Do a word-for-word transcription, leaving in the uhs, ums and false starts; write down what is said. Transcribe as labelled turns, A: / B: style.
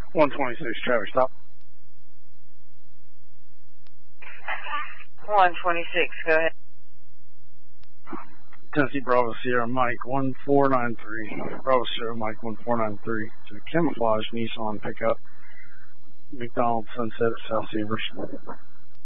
A: one twenty-six, traffic stop.
B: one twenty-six, go ahead.
A: Tennessee Bravo Sierra Mike one four nine three. Bravo Sierra Mike one four nine three. It's a camouflage Nissan pickup. McDonald's Sunset at South Severs.